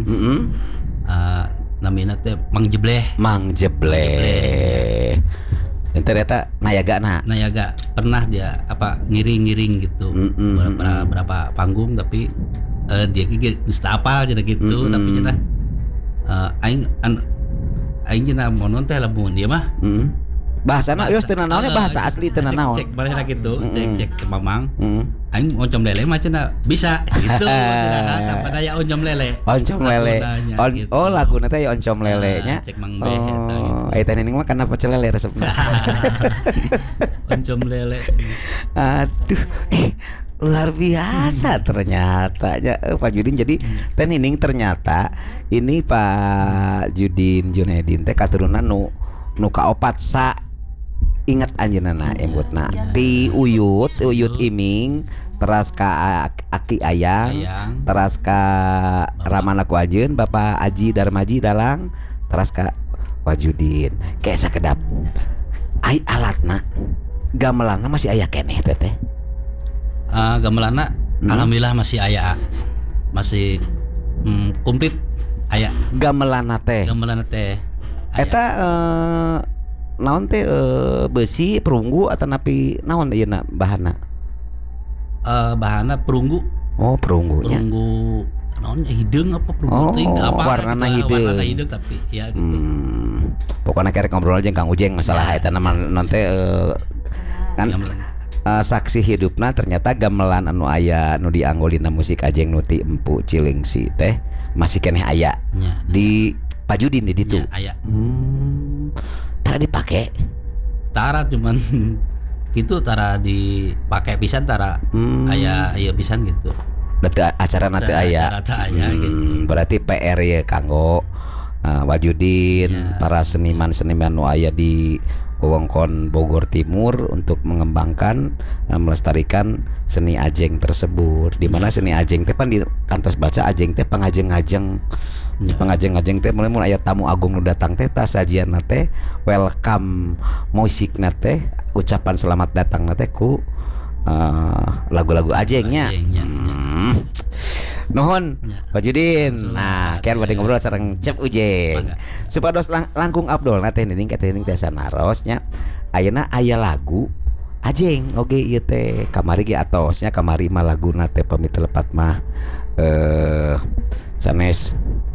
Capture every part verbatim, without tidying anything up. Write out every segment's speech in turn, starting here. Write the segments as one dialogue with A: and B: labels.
A: Heeh.
B: Uh, namina teh Mang Jebleh.
A: Mang Jebleh. Dan ternyata nayagana.
B: Nayaga pernah dia apa ngiring-ngiring gitu.
A: Mm-mm,
B: berapa,
A: mm-mm.
B: berapa panggung tapi uh, dia ge geus teu apal cenah gitu.
A: Mm-mm.
B: Tapi cenah uh, aing an, aing cenah monon teh lamun dia mah.
A: Heeh. Bahasana geus teu naonnya bahasa
B: uh,
A: asli teu naon.
B: Cek bareng gitu,
A: Mm-mm.
B: cek cek ke Mamang.
A: Heeh.
B: Aing oncom lele mah cenah bisa gitu cenah tanpa daya oncom lele.
A: Oncom lele. On,
B: gitu.
A: Oh laguna teh oncom lele nya.
B: Nah, cek Mang Beh eta gitu.
A: Oh, eta nening mah kana pecel lele resepna.
B: Oncom lele.
A: Aduh, eh, luar biasa ternyata ya Pak Judin. Jadi teh nining ternyata ini Pak Judin Junedin teh katurunan nu nu kaopat sa ingat anjeunna embutna ti Uyut, Uyut Iming, teras ka Aki Ayang,
B: Ayang.
A: teras ka Ramana Kuajeun Bapak Aji Darmaji Dalang, teras ka Wajudin. Kayak sakedap ai alatna gamelanna masih aya keneh teh teh.
B: Uh, gamelana hmm. alhamdulillah masih aya. Masih mm, komplit aya.
A: Gamelanna teh.
B: Gamelana teh.
A: Eta uh, naon teh uh, besi perunggu atau napi naon ieu na bahanna?
B: Uh, bahanna perunggu.
A: Oh, perunggunya.
B: Perunggu naon hideung apa perunggu
A: oh,
B: teh apa
A: warnana
B: gitu,
A: hideung.
B: warnana hideung tapi ya gitu.
A: Hmm, pokoknya kerek ngobrol aja Kang Ujeng masalah eta nama non teh uh, kan uh, saksi hidupna ternyata gamelan anu aya nu dianggolina musik Ajeng Nuti Empu Cilengsi teh masih keneh aya
B: ya,
A: di Pak Judin di ditu.
B: Ya, aya.
A: Hmm. Tara dipake.
B: Tara cuman gitu tara dipake pisan tara hmm. aya aya pisan gitu.
A: Berarti acara nanti aya.
B: Acara aya
A: hmm,
B: gitu.
A: Berarti P R ya kanggo uh, Wajudin, ya. Para seniman-seniman nu aya di wewengkon Bogor Timur untuk mengembangkan dan melestarikan seni Ajeng tersebut. Di mana seni Ajeng teh pan di kantos baca Ajeng teh pangajeng-ajeng. Ya. Pangajeng-ajeng teh mulai-mulai aya tamu agung nu datang teh tas sajianna teh welcome musikna teh ucapan selamat datang teh ku uh, lagu-lagu Ajengnya.
B: Ajengnya.
A: Hmm. Nuhun
B: Ya.
A: Pak Judin. Nah, kian bade ngobrol sareng Cep Ujeng. Supados lang langkung Abdul na teh nining ka teh desa narosnya. Ayeuna aya lagu Ajeng oge ieu teh kamari ge atosnya kamari mah laguna teh pamit lepat mah eh sanes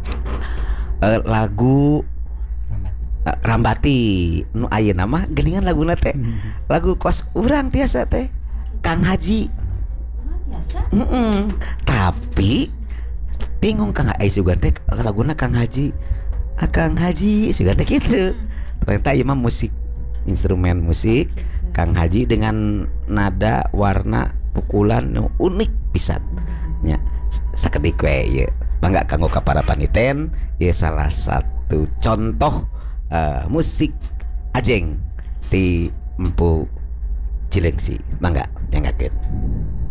A: eh, lagu uh, Rambati nu ayeuna mah geuningan laguna teh lagu kos urang tiasa teh Kang Haji. Mm-mm. Tapi bingung Kang Ai sugan teh laguna Kang Haji. Ah, Kang Haji sugan teh kitu. Ternyata ieu mah musik instrumen musik Kang Haji dengan nada warna pukulan nu unik pisan. Nya sakedik we ieu. Mangga kanggo ka para paniten ieu salah satu contoh uh, musik Ajeng ti Empu Cilengsi. Mangga nyanggakeun.